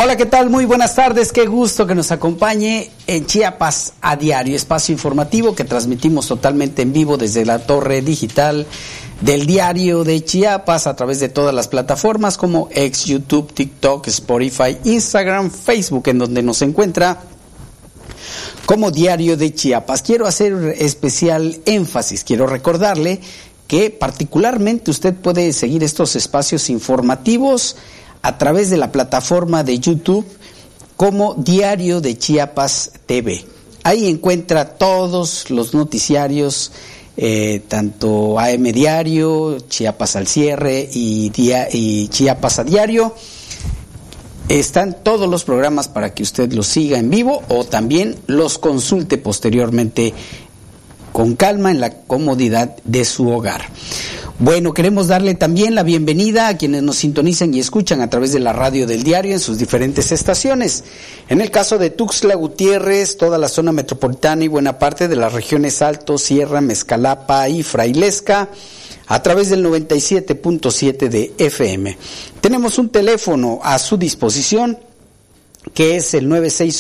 Hola, ¿qué tal? Muy buenas tardes, qué gusto que nos acompañe en Chiapas a Diario, espacio informativo que transmitimos totalmente en vivo desde la torre digital del Diario de Chiapas a través de todas las plataformas como X, YouTube, TikTok, Spotify, Instagram, Facebook, en donde nos encuentra como Diario de Chiapas. Quiero hacer especial énfasis, quiero recordarle que particularmente usted puede seguir estos espacios informativos a través de la plataforma de YouTube como Diario de Chiapas TV. Ahí encuentra todos los noticiarios, tanto AM Diario, Chiapas al Cierre y Chiapas a Diario. Están todos los programas para que usted los siga en vivo o también los consulte posteriormente con calma en la comodidad de su hogar. Bueno, queremos darle también la bienvenida a quienes nos sintonizan y escuchan a través de la radio del diario en sus diferentes estaciones. En el caso de Tuxtla Gutiérrez, toda la zona metropolitana y buena parte de las regiones Alto, Sierra, Mezcalapa y Frailesca, a través del 97.7 de FM. Tenemos un teléfono a su disposición que es el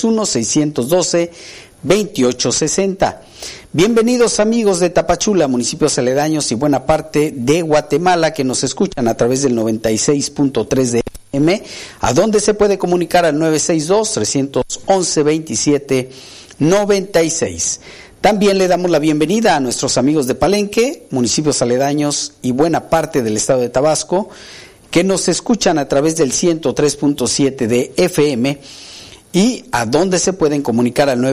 961-612-2860. Bienvenidos amigos de Tapachula, municipios aledaños y buena parte de Guatemala que nos escuchan a través del 96.3 de FM, a donde se puede comunicar al 962-311-2796. También le damos la bienvenida a nuestros amigos de Palenque, municipios aledaños y buena parte del estado de Tabasco, que nos escuchan a través del 103.7 de FM, y a donde se pueden comunicar al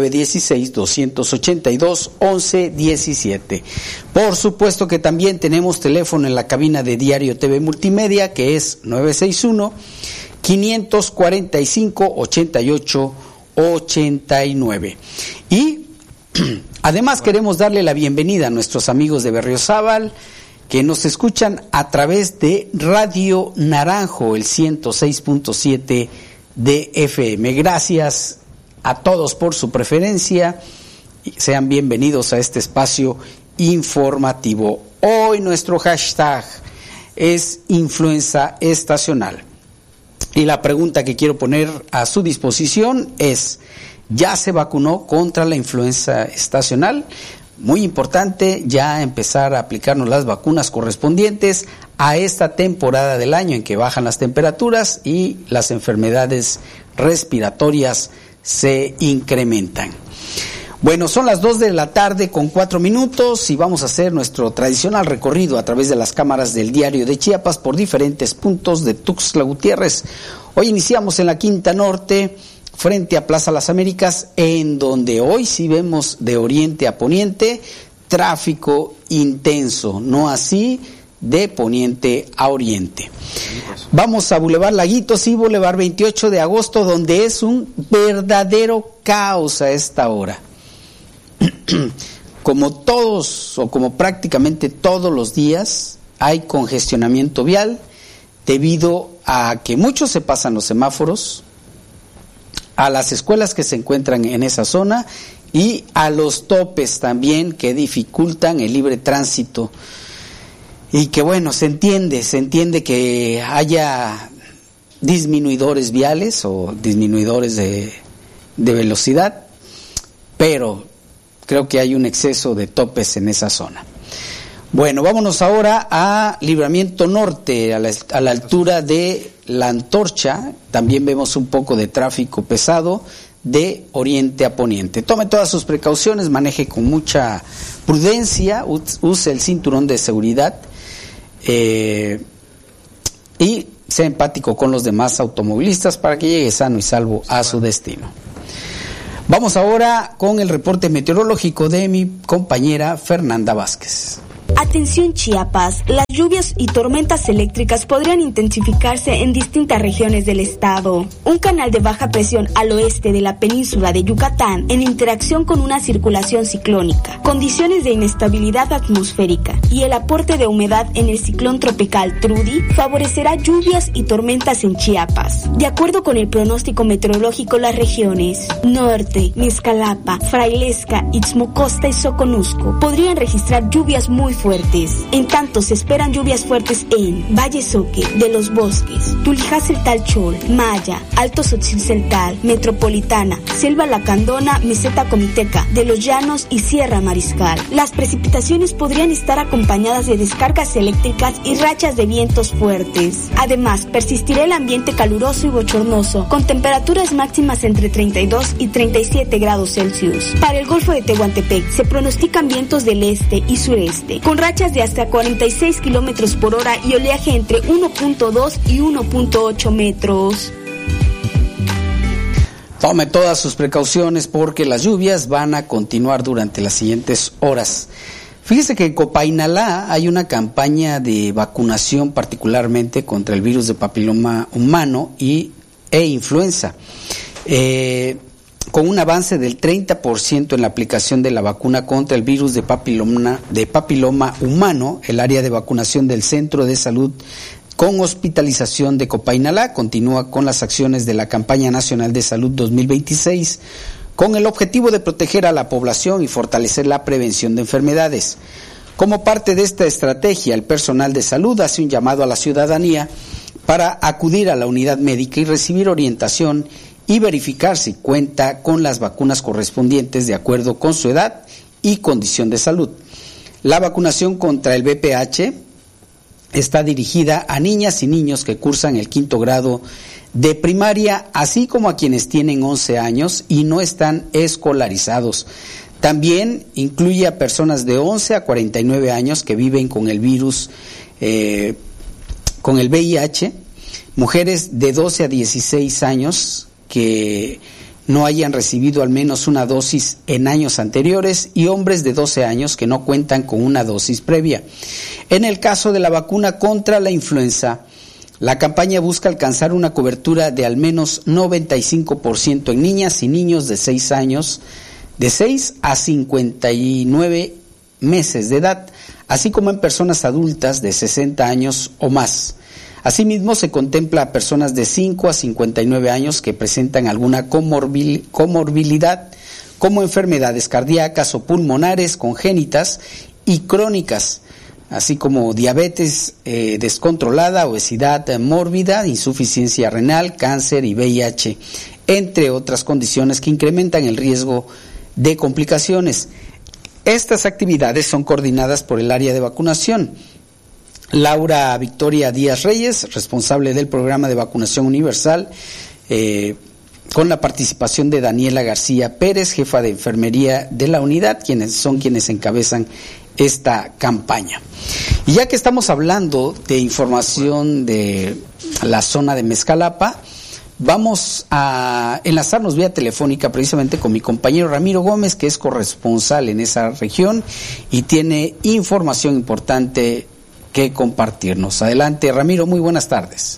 916-282-1117. Por supuesto que también tenemos teléfono en la cabina de Diario TV Multimedia, que es 961-545-8889. Y además queremos darle la bienvenida a nuestros amigos de Berriozábal, que nos escuchan a través de Radio Naranjo, el 106.7 de FM. Gracias a todos por su preferencia y sean bienvenidos a este espacio informativo. Hoy nuestro hashtag es influenza estacional y la pregunta que quiero poner a su disposición es: ¿ya se vacunó contra la influenza estacional? Muy importante ya empezar a aplicarnos las vacunas correspondientes a esta temporada del año en que bajan las temperaturas y las enfermedades respiratorias se incrementan. Bueno, son las 2 de la tarde con 4 minutos y vamos a hacer nuestro tradicional recorrido a través de las cámaras del Diario de Chiapas por diferentes puntos de Tuxtla Gutiérrez. Hoy iniciamos en la Quinta Norte, frente a Plaza Las Américas, en donde hoy sí vemos de oriente a poniente tráfico intenso, no así de poniente a oriente. Vamos a Boulevard Laguitos y Boulevard 28 de Agosto, donde es un verdadero caos a esta hora. Como todos o como prácticamente todos los días hay congestionamiento vial debido a que muchos se pasan los semáforos, a las escuelas que se encuentran en esa zona y a los topes también que dificultan el libre tránsito. Y que bueno, se entiende que haya disminuidores viales o disminuidores de velocidad, pero creo que hay un exceso de topes en esa zona. Bueno, vámonos ahora a Libramiento Norte, a la altura de La Antorcha. También vemos un poco de tráfico pesado de oriente a poniente. Tome todas sus precauciones, maneje con mucha prudencia, use el cinturón de seguridad y sea empático con los demás automovilistas para que llegue sano y salvo a su destino. Vamos ahora con el reporte meteorológico de mi compañera Fernanda Vázquez. Atención Chiapas, las lluvias y tormentas eléctricas podrían intensificarse en distintas regiones del estado. Un canal de baja presión al oeste de la península de Yucatán, en interacción con una circulación ciclónica, condiciones de inestabilidad atmosférica y el aporte de humedad en el ciclón tropical Trudy, favorecerá lluvias y tormentas en Chiapas. De acuerdo con el pronóstico meteorológico, las regiones Norte, Mezcalapa, Frailesca, Ixmocosta y Soconusco podrían registrar lluvias muy fuertes fuertes. En tanto, se esperan lluvias fuertes en Valle Soque, de los Bosques, Tulijá-Celtal-Chol, Maya, Alto Xochitl-Celtal, Metropolitana, Selva Lacandona, Meseta Comiteca, de los Llanos y Sierra Mariscal. Las precipitaciones podrían estar acompañadas de descargas eléctricas y rachas de vientos fuertes. Además, persistirá el ambiente caluroso y bochornoso, con temperaturas máximas entre 32 y 37 grados Celsius. Para el Golfo de Tehuantepec se pronostican vientos del este y sureste, con rachas de hasta 46 kilómetros por hora y oleaje entre 1.2 y 1.8 metros. Tome todas sus precauciones porque las lluvias van a continuar durante las siguientes horas. Fíjese que en Copainalá hay una campaña de vacunación particularmente contra el virus de papiloma humano e influenza, con un avance del 30% en la aplicación de la vacuna contra el virus de papiloma humano. El área de vacunación del Centro de Salud con Hospitalización de Copainalá continúa con las acciones de la Campaña Nacional de Salud 2026 con el objetivo de proteger a la población y fortalecer la prevención de enfermedades. Como parte de esta estrategia, el personal de salud hace un llamado a la ciudadanía para acudir a la unidad médica y recibir orientación y verificar si cuenta con las vacunas correspondientes de acuerdo con su edad y condición de salud. La vacunación contra el VPH está dirigida a niñas y niños que cursan el 5º grado de primaria, así como a quienes tienen 11 años y no están escolarizados. También incluye a personas de 11 a 49 años que viven con el virus, con el VIH, mujeres de 12 a 16 años que no hayan recibido al menos una dosis en años anteriores y hombres de 12 años que no cuentan con una dosis previa. En el caso de la vacuna contra la influenza, la campaña busca alcanzar una cobertura de al menos 95% en niñas y niños de 6 a 59 meses de edad, así como en personas adultas de 60 años o más. Asimismo, se contempla a personas de 5 a 59 años que presentan alguna comorbilidad, como enfermedades cardíacas o pulmonares congénitas y crónicas, así como diabetes descontrolada, obesidad mórbida, insuficiencia renal, cáncer y VIH, entre otras condiciones que incrementan el riesgo de complicaciones. Estas actividades son coordinadas por el área de vacunación. Laura Victoria Díaz Reyes, responsable del programa de vacunación universal, con la participación de Daniela García Pérez, jefa de enfermería de la unidad, quienes encabezan esta campaña. Y ya que estamos hablando de información de la zona de Mezcalapa, vamos a enlazarnos vía telefónica precisamente con mi compañero Ramiro Gómez, que es corresponsal en esa región y tiene información importante que compartirnos. Adelante, Ramiro, muy buenas tardes.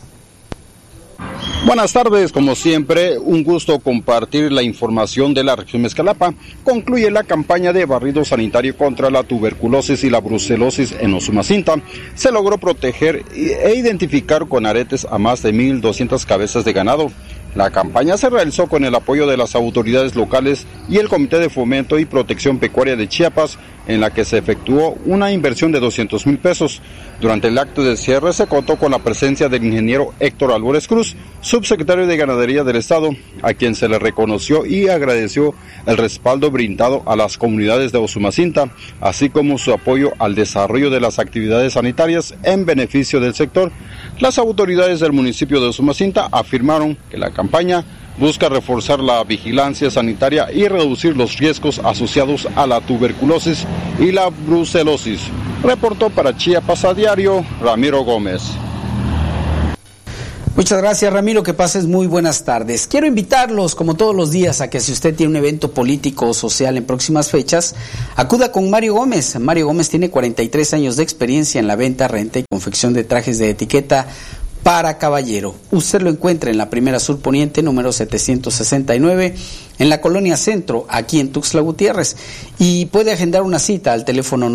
Buenas tardes, como siempre, un gusto compartir la información de la región Mezcalapa. Concluye la campaña de barrido sanitario contra la tuberculosis y la brucelosis en Usumacinta. Se logró proteger e identificar con aretes a más de 1,200 cabezas de ganado. La campaña se realizó con el apoyo de las autoridades locales y el Comité de Fomento y Protección Pecuaria de Chiapas, en la que se efectuó una inversión de 200,000 pesos. Durante el acto de cierre se contó con la presencia del ingeniero Héctor Álvarez Cruz, subsecretario de Ganadería del Estado, a quien se le reconoció y agradeció el respaldo brindado a las comunidades de Usumacinta, así como su apoyo al desarrollo de las actividades sanitarias en beneficio del sector. Las autoridades del municipio de Usumacinta afirmaron que la campaña busca reforzar la vigilancia sanitaria y reducir los riesgos asociados a la tuberculosis y la brucelosis. Reportó para Chiapas a Diario, Ramiro Gómez. Muchas gracias, Ramiro, que pases muy buenas tardes. Quiero invitarlos, como todos los días, a que si usted tiene un evento político o social en próximas fechas, acuda con Mario Gómez. Mario Gómez tiene 43 años de experiencia en la venta, renta y confección de trajes de etiqueta para caballero. Usted lo encuentra en la Primera Sur Poniente, número 769, en la Colonia Centro, aquí en Tuxtla Gutiérrez, y puede agendar una cita al teléfono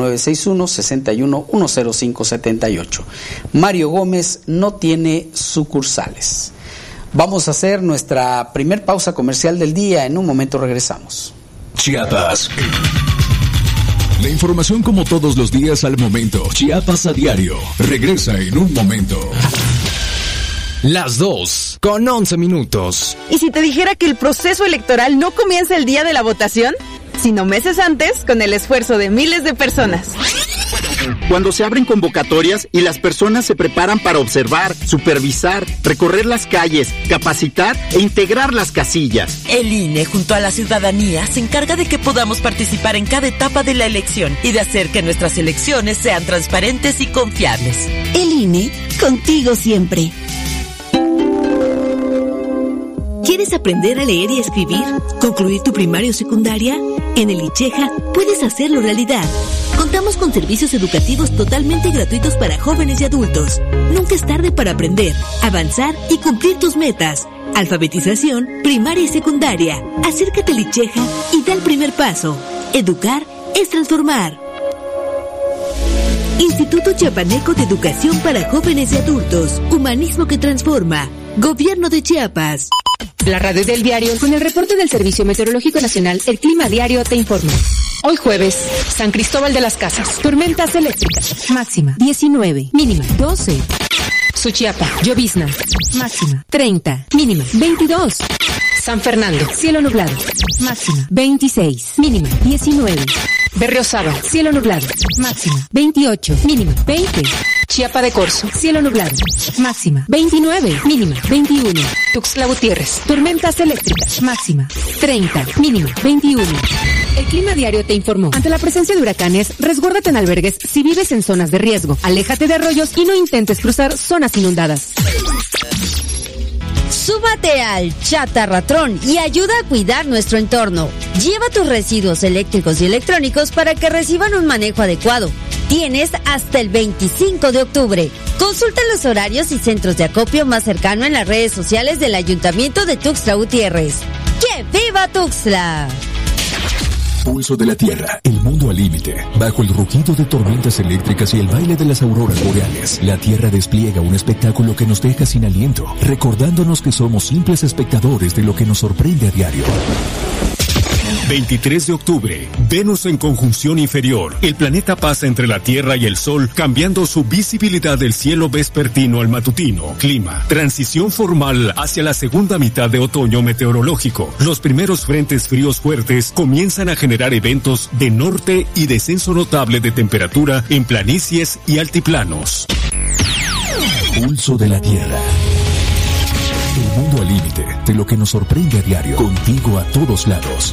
961-61-10578. Mario Gómez no tiene sucursales. Vamos a hacer nuestra primer pausa comercial del día. En un momento regresamos. Chiapas. La información como todos los días al momento. Chiapas a diario. Regresa en un momento. Las 2:11. ¿Y si te dijera que el proceso electoral no comienza el día de la votación, sino meses antes, con el esfuerzo de miles de personas? Cuando se abren convocatorias y las personas se preparan para observar, supervisar, recorrer las calles, capacitar e integrar las casillas. El INE, junto a la ciudadanía, se encarga de que podamos participar en cada etapa de la elección y de hacer que nuestras elecciones sean transparentes y confiables. El INE, contigo siempre. ¿Quieres aprender a leer y escribir? ¿Concluir tu primaria o secundaria? En el ICHEJA puedes hacerlo realidad. Contamos con servicios educativos totalmente gratuitos para jóvenes y adultos. Nunca es tarde para aprender, avanzar y cumplir tus metas. Alfabetización, primaria y secundaria. Acércate al ICHEJA y da el primer paso. Educar es transformar. Instituto Chiapaneco de Educación para Jóvenes y Adultos. Humanismo que transforma. Gobierno de Chiapas. La radio del diario, con el reporte del Servicio Meteorológico Nacional, el Clima Diario te informa. Hoy jueves, San Cristóbal de las Casas, tormentas eléctricas, máxima 19, mínima 12. Suchiapa, llovizna, máxima 30, mínima 22. San Fernando, cielo nublado, máxima 26, mínima 19. Berriozaba, cielo nublado, máxima 28, mínima 20. Chiapa de Corzo, cielo nublado, máxima 29, mínima 21. Tuxtla Gutiérrez, tormentas eléctricas, máxima 30, mínima 21. El Clima Diario te informó. Ante la presencia de huracanes, resguárdate en albergues si vives en zonas de riesgo. Aléjate de arroyos y no intentes cruzar zonas inundadas. Súbate al Chatarratrón y ayuda a cuidar nuestro entorno. Lleva tus residuos eléctricos y electrónicos para que reciban un manejo adecuado. Tienes hasta el 25 de octubre. Consulta los horarios y centros de acopio más cercano en las redes sociales del Ayuntamiento de Tuxtla Gutiérrez. ¡Que viva Tuxtla! Pulso de la Tierra, el mundo al límite. Bajo el rugido de tormentas eléctricas y el baile de las auroras boreales, la Tierra despliega un espectáculo que nos deja sin aliento, recordándonos que somos simples espectadores de lo que nos sorprende a diario. 23 de octubre, Venus en conjunción inferior. El planeta pasa entre la Tierra y el Sol, cambiando su visibilidad del cielo vespertino al matutino. Clima, transición formal hacia la segunda mitad de otoño meteorológico. Los primeros frentes fríos fuertes comienzan a generar eventos de norte y descenso notable de temperatura en planicies y altiplanos. Pulso de la Tierra. El mundo al límite de lo que nos sorprende a diario. Contigo a todos lados.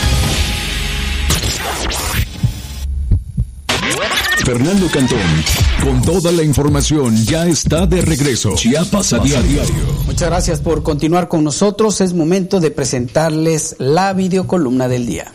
Fernando Cantón, con toda la información, ya está de regreso. Chiapas a diario. Muchas gracias por continuar con nosotros. Es momento de presentarles la videocolumna del día.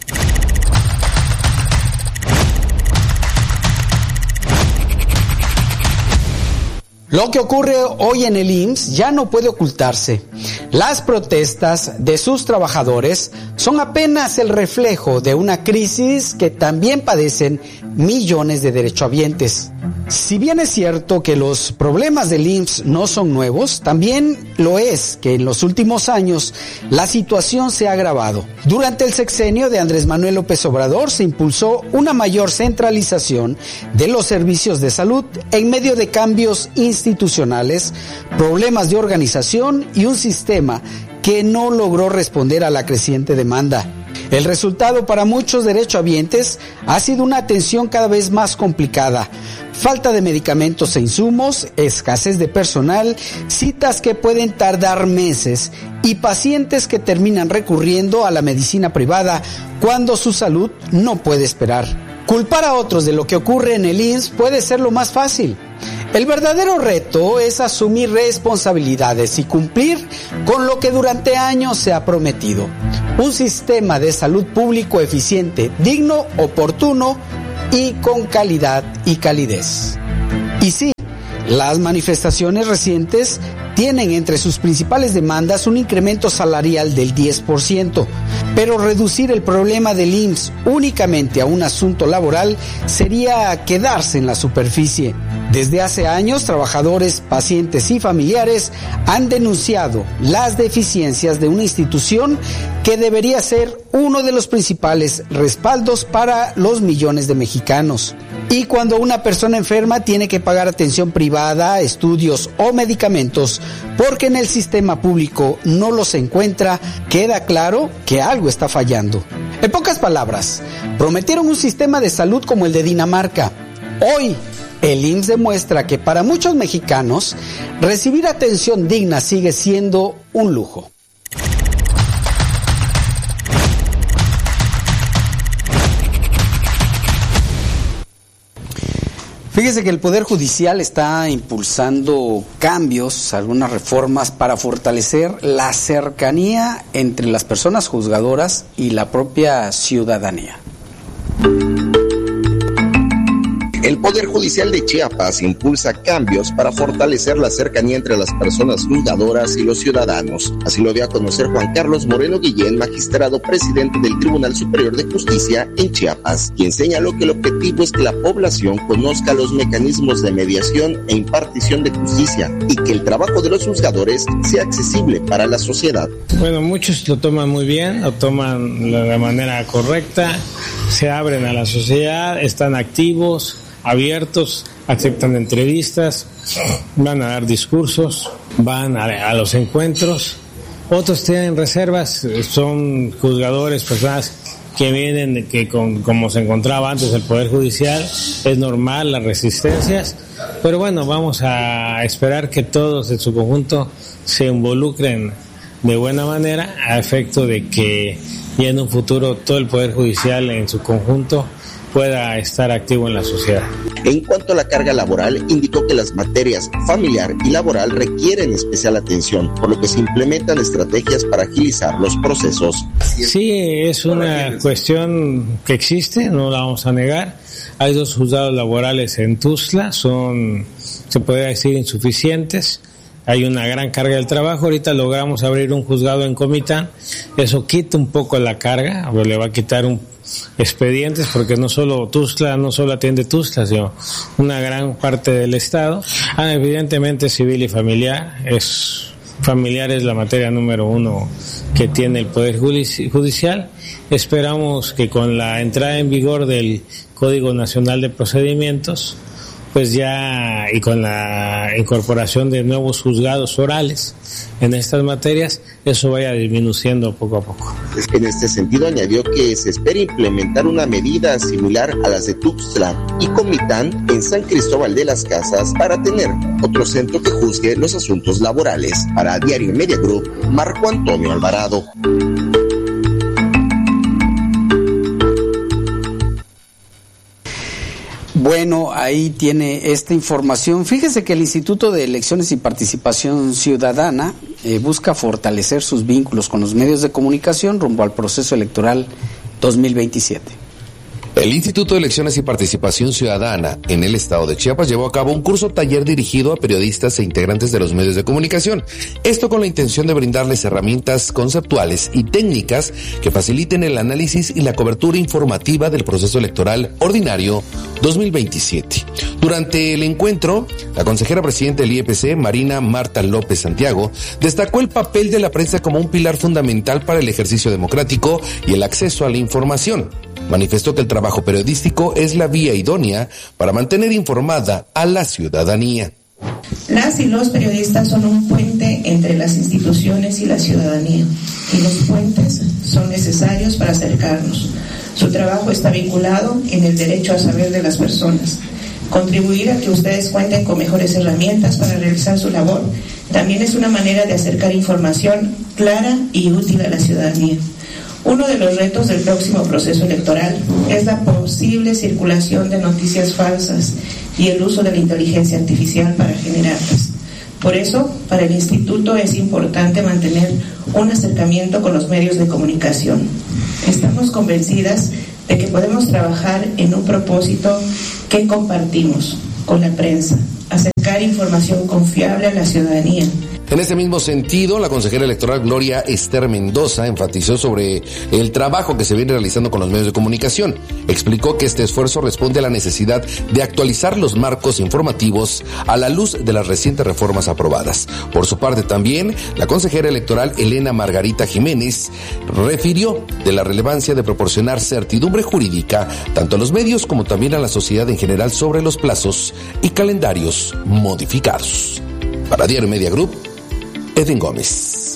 Lo que ocurre hoy en el IMSS ya no puede ocultarse. Las protestas de sus trabajadores son apenas el reflejo de una crisis que también padecen millones de derechohabientes. Si bien es cierto que los problemas del IMSS no son nuevos, también lo es que en los últimos años la situación se ha agravado. Durante el sexenio de Andrés Manuel López Obrador se impulsó una mayor centralización de los servicios de salud en medio de cambios institucionales, problemas de organización y un sistema que no logró responder a la creciente demanda. El resultado para muchos derechohabientes ha sido una atención cada vez más complicada, falta de medicamentos e insumos, escasez de personal, citas que pueden tardar meses y pacientes que terminan recurriendo a la medicina privada cuando su salud no puede esperar. Culpar a otros de lo que ocurre en el IMSS puede ser lo más fácil. El verdadero reto es asumir responsabilidades y cumplir con lo que durante años se ha prometido. Un sistema de salud público eficiente, digno, oportuno y con calidad y calidez. Y sí, Las manifestaciones recientes tienen entre sus principales demandas un incremento salarial del 10%, pero reducir el problema del IMSS únicamente a un asunto laboral sería quedarse en la superficie. Desde hace años, trabajadores, pacientes y familiares han denunciado las deficiencias de una institución que debería ser uno de los principales respaldos para los millones de mexicanos. Y cuando una persona enferma tiene que pagar atención privada, estudios o medicamentos porque en el sistema público no los encuentra, queda claro que algo está fallando. En pocas palabras, prometieron un sistema de salud como el de Dinamarca. Hoy, el IMSS demuestra que para muchos mexicanos, recibir atención digna sigue siendo un lujo. Fíjese que el Poder Judicial está impulsando cambios, algunas reformas para fortalecer la cercanía entre las personas juzgadoras y la propia ciudadanía. El Poder Judicial de Chiapas impulsa cambios para fortalecer la cercanía entre las personas juzgadoras y los ciudadanos. Así lo dio a conocer Juan Carlos Moreno Guillén, magistrado presidente del Tribunal Superior de Justicia en Chiapas, quien señaló que el objetivo es que la población conozca los mecanismos de mediación e impartición de justicia y que el trabajo de los juzgadores sea accesible para la sociedad. Bueno, muchos lo toman muy bien, lo toman de la manera correcta, se abren a la sociedad, están activos, abiertos, aceptan entrevistas, van a dar discursos, van a los encuentros. Otros tienen reservas, son juzgadores, personas que vienen, como se encontraba antes el Poder Judicial, es normal las resistencias, pero bueno, vamos a esperar que todos en su conjunto se involucren de buena manera a efecto de que ya en un futuro todo el Poder Judicial en su conjunto pueda estar activo en la sociedad. En cuanto a la carga laboral, indicó que las materias familiar y laboral requieren especial atención, por lo que se implementan estrategias para agilizar los procesos. Sí, es una cuestión que existe, no la vamos a negar. Hay 2 juzgados laborales en Tuxtla, se puede decir, insuficientes. Hay una gran carga del trabajo. Ahorita logramos abrir un juzgado en Comitán. Eso quita un poco la carga, o le va a quitar expedientes, porque no solo atiende Tuxtla, sino una gran parte del estado. Evidentemente civil y familiar. Familiar es la materia número 1 que tiene el Poder Judicial. Esperamos que con la entrada en vigor del Código Nacional de Procedimientos, pues ya, y con la incorporación de nuevos juzgados orales en estas materias, eso vaya disminuyendo poco a poco. En este sentido añadió que se espera implementar una medida similar a las de Tuxtla y Comitán en San Cristóbal de las Casas para tener otro centro que juzgue los asuntos laborales. Para Diario Media Group, Marco Antonio Alvarado. Bueno, ahí tiene esta información. Fíjese que el Instituto de Elecciones y Participación Ciudadana busca fortalecer sus vínculos con los medios de comunicación rumbo al proceso electoral 2027. El Instituto de Elecciones y Participación Ciudadana en el estado de Chiapas llevó a cabo un curso taller dirigido a periodistas e integrantes de los medios de comunicación. Esto con la intención de brindarles herramientas conceptuales y técnicas que faciliten el análisis y la cobertura informativa del proceso electoral ordinario 2027. Durante el encuentro, la consejera presidenta del IEPC, Marina Marta López Santiago, destacó el papel de la prensa como un pilar fundamental para el ejercicio democrático y el acceso a la información. Manifestó que el trabajo periodístico es la vía idónea para mantener informada a la ciudadanía. Las y los periodistas son un puente entre las instituciones y la ciudadanía, y los puentes son necesarios para acercarnos. Su trabajo está vinculado en el derecho a saber de las personas. Contribuir a que ustedes cuenten con mejores herramientas para realizar su labor también es una manera de acercar información clara y útil a la ciudadanía. Uno de los retos del próximo proceso electoral es la posible circulación de noticias falsas y el uso de la inteligencia artificial para generarlas. Por eso, para el Instituto es importante mantener un acercamiento con los medios de comunicación. Estamos convencidas de que podemos trabajar en un propósito que compartimos con la prensa, acercar acercar información confiable a la ciudadanía. En ese mismo sentido, la consejera electoral Gloria Esther Mendoza enfatizó sobre el trabajo que se viene realizando con los medios de comunicación. Explicó que este esfuerzo responde a la necesidad de actualizar los marcos informativos a la luz de las recientes reformas aprobadas. Por su parte también, la consejera electoral Elena Margarita Jiménez refirió de la relevancia de proporcionar certidumbre jurídica tanto a los medios como también a la sociedad en general sobre los plazos y calendarios modificados. Para Diario Media Group, Edwin Gómez.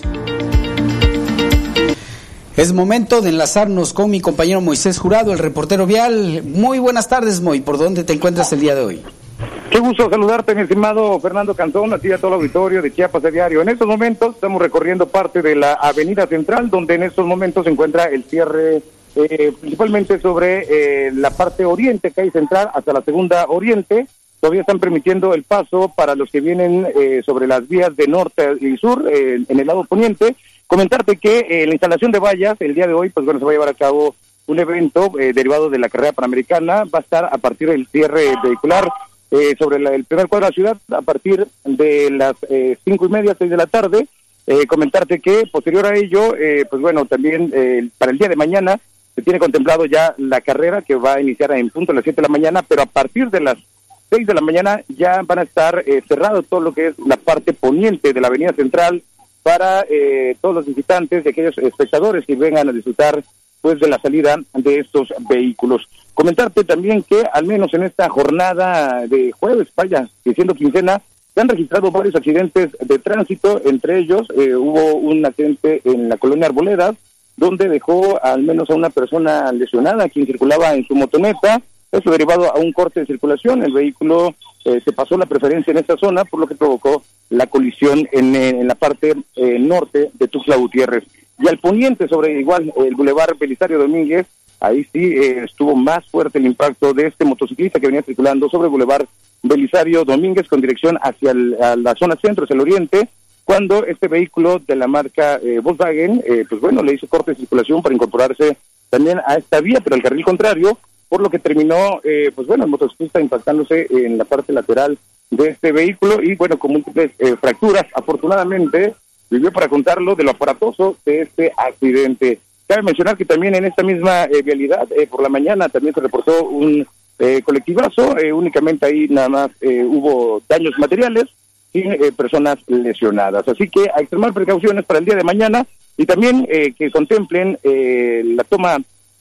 Es momento de enlazarnos con mi compañero Moisés Jurado, el reportero vial. Muy buenas tardes, Moy. ¿Por dónde te encuentras el día de hoy? Qué gusto saludarte, mi estimado Fernando Cantón, a ti y a todo el auditorio de Chiapas de Diario. En estos momentos estamos recorriendo parte de la Avenida Central, donde en estos momentos se encuentra el cierre principalmente sobre la parte oriente, calle Central, hasta la segunda oriente. Todavía están permitiendo el paso para los que vienen sobre las vías de norte y sur, en el lado poniente. Comentarte que la instalación de vallas, el día de hoy, pues bueno, se va a llevar a cabo un evento derivado de la carrera panamericana. Va a estar a partir del cierre vehicular sobre el primer cuadro de la ciudad, a partir de las 5:30, 6 de la tarde. Comentarte que posterior a ello, pues bueno, también para el día de mañana se tiene contemplado ya la carrera que va a iniciar en punto a las 7 de la mañana, pero a partir de las 6 de la mañana ya van a estar cerrados todo lo que es la parte poniente de la Avenida Central para todos los visitantes y aquellos espectadores que vengan a disfrutar pues de la salida de estos vehículos. Comentarte también que al menos en esta jornada de jueves, vaya, que siendo quincena, se han registrado varios accidentes de tránsito. Entre ellos hubo un accidente en la colonia Arboledas, donde dejó al menos a una persona lesionada, quien circulaba en su motoneta. Eso derivado a un corte de circulación. El vehículo se pasó la preferencia en esta zona, por lo que provocó la colisión en la parte norte de Tuxtla Gutiérrez. Y al poniente, sobre igual el Boulevard Belisario Domínguez, ahí sí estuvo más fuerte el impacto de este motociclista que venía circulando sobre el Boulevard Belisario Domínguez con dirección hacia la zona centro, hacia el oriente, cuando este vehículo de la marca Volkswagen, pues bueno, le hizo corte de circulación para incorporarse también a esta vía, pero al carril contrario, por lo que terminó, pues bueno, el motociclista impactándose en la parte lateral de este vehículo y bueno, con múltiples fracturas. Afortunadamente, vivió para contarlo de lo aparatoso de este accidente. Cabe mencionar que también en esta misma vialidad, por la mañana, también se reportó un colectivazo, únicamente ahí nada más hubo daños materiales, sin personas lesionadas. Así que a extremar precauciones para el día de mañana y también que contemplen la toma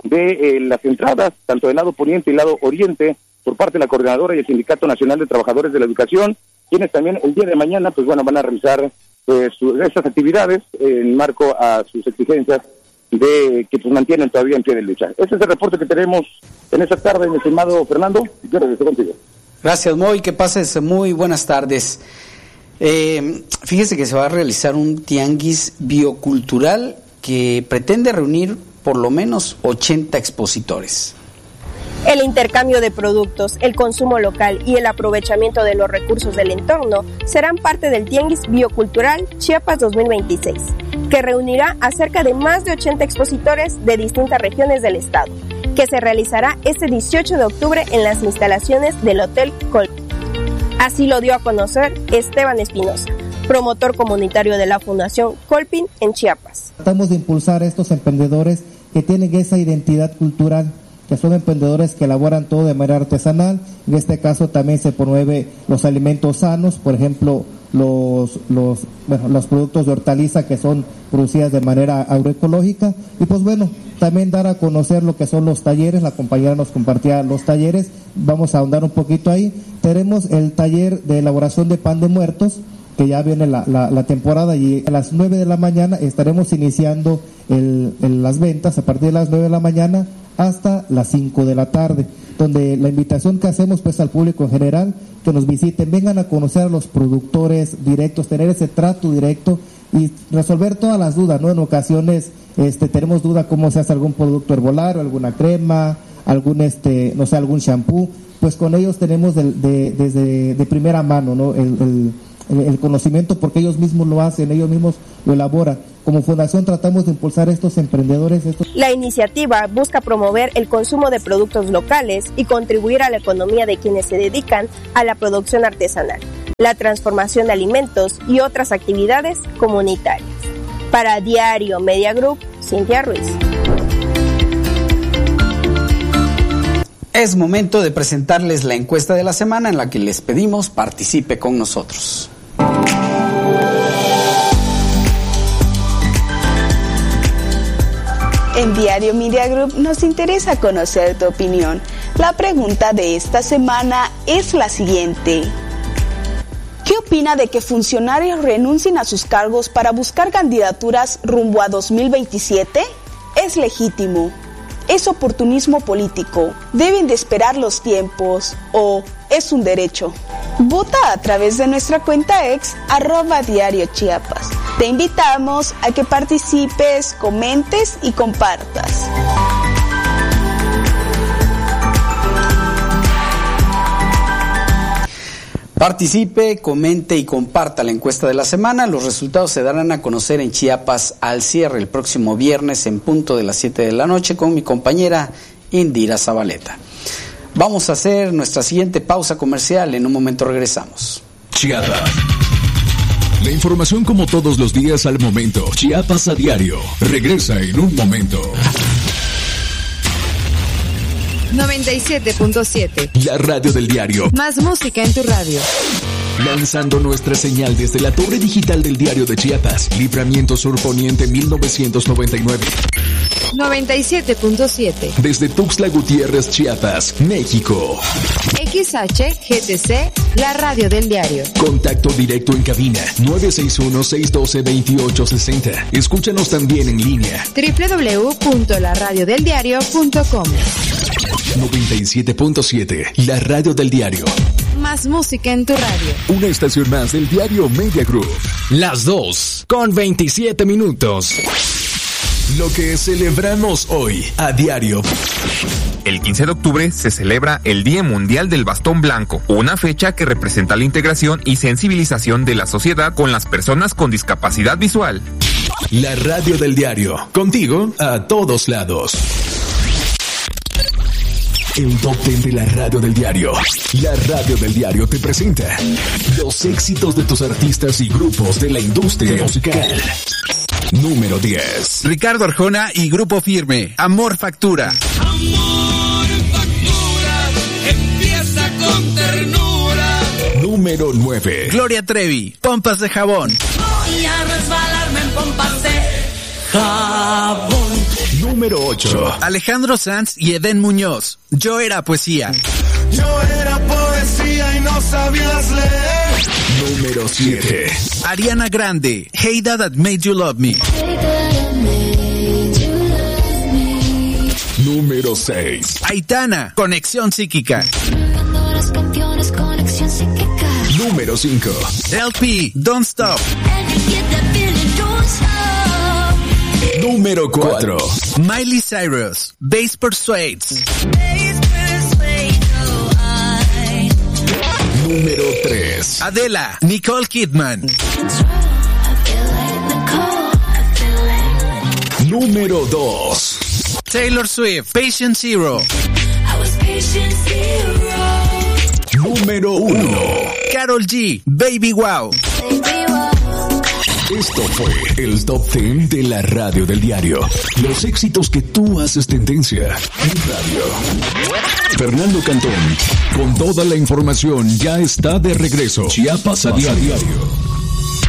de las entradas, tanto del lado poniente y lado oriente, por parte de la Coordinadora y el Sindicato Nacional de Trabajadores de la Educación, quienes también el día de mañana, pues bueno, van a realizar estas actividades en marco a sus exigencias de que pues mantienen todavía en pie de lucha. Ese es el reporte que tenemos en esta tarde, mi estimado Fernando. Yo regreso contigo. Gracias, Moy, que pases muy buenas tardes. Fíjese que se va a realizar un tianguis biocultural que pretende reunir por lo menos 80 expositores. El intercambio de productos, el consumo local y el aprovechamiento de los recursos del entorno serán parte del Tianguis Biocultural Chiapas 2026, que reunirá a cerca de más de 80 expositores de distintas regiones del estado, que se realizará este 18 de octubre en las instalaciones del Hotel Colpin. Así lo dio a conocer Esteban Espinosa, promotor comunitario de la Fundación Colpin en Chiapas. Tratamos de impulsar a estos emprendedores que tienen esa identidad cultural, que son emprendedores que elaboran todo de manera artesanal. En este caso también se promueve los alimentos sanos, por ejemplo, los productos de hortaliza que son producidas de manera agroecológica. Y pues bueno, también dar a conocer lo que son los talleres. La compañera nos compartía los talleres, vamos a ahondar un poquito ahí. Tenemos el taller de elaboración de pan de muertos, que ya viene la temporada, y a las 9 de la mañana estaremos iniciando las ventas a partir de las 9 de la mañana hasta las 5 de la tarde, donde la invitación que hacemos pues al público en general, que nos visiten, vengan a conocer a los productores directos, tener ese trato directo y resolver todas las dudas, ¿no? En ocasiones tenemos duda cómo se hace algún producto herbolario, alguna crema, algún algún shampoo, pues con ellos tenemos desde de primera mano, ¿no? El conocimiento, porque ellos mismos lo hacen, ellos mismos lo elaboran. Como fundación tratamos de impulsar a estos emprendedores. La iniciativa busca promover el consumo de productos locales y contribuir a la economía de quienes se dedican a la producción artesanal, la transformación de alimentos y otras actividades comunitarias. Para Diario Media Group, Cintia Ruiz. Es momento de presentarles la encuesta de la semana en la que les pedimos participe con nosotros. En Diario Media Group nos interesa conocer tu opinión. La pregunta de esta semana es la siguiente. ¿Qué opina de que funcionarios renuncien a sus cargos para buscar candidaturas rumbo a 2027? ¿Es legítimo? ¿Es oportunismo político? ¿Deben de esperar los tiempos? ¿O es un derecho? Vota a través de nuestra cuenta ex @Diario Chiapas. Te invitamos a que participes, comentes y compartas. Participe, comente y comparta la encuesta de la semana. Los resultados se darán a conocer en Chiapas al cierre el próximo viernes en punto de las 7 de la noche con mi compañera Indira Zabaleta. Vamos a hacer nuestra siguiente pausa comercial. En un momento regresamos. Chiapas. La información como todos los días al momento. Chiapas a diario. Regresa en un momento. 97.7. La radio del diario. Más música en tu radio. Lanzando nuestra señal desde la torre digital del Diario de Chiapas. Libramiento Sur Poniente 1999. 97.7. Desde Tuxtla Gutiérrez, Chiapas, México. XHGTC, la radio del diario. Contacto directo en cabina 961-612-2860. Escúchanos también en línea. www.laradiodeldiario.com. 97.7, la radio del diario. Más música en tu radio. Una estación más del Diario Media Group. Las 2:27. Lo que celebramos hoy a diario. El 15 de octubre se celebra el Día Mundial del Bastón Blanco, una fecha que representa la integración y sensibilización de la sociedad con las personas con discapacidad visual. La radio del diario, contigo a todos lados. El top 10 de la radio del diario. La radio del diario te presenta los éxitos de tus artistas y grupos de la industria musical. Número 10. Ricardo Arjona y Grupo Firme, Amor Factura. Amor Factura, empieza con ternura. Número 9. Gloria Trevi, Pompas de Jabón. Voy a resbalarme en pompas de jabón. Número 8. Alejandro Sanz y Edén Muñoz, Yo Era Poesía. Yo era poesía y no sabías leer. Número 7. Ariana Grande, Hey Dad That Made You Love Me. Número 6. Aitana, Conexión Psíquica. Número 5. LP, Don't Stop. Número 4. Miley Cyrus, Bass Persuades. Número 3. Adela, Nicole Kidman. Número 2. Taylor Swift, Patient Zero. Número 1. Karol G, Baby Wow. Esto fue el Top 10 de la radio del diario. Los éxitos que tú haces tendencia en radio. Fernando Cantón, con toda la información, ya está de regreso. Chiapas a diario.